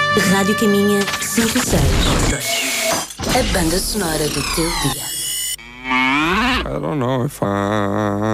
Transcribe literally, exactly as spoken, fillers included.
Rádio Caminha cinco seis. A banda sonora do teu dia. I don't know if I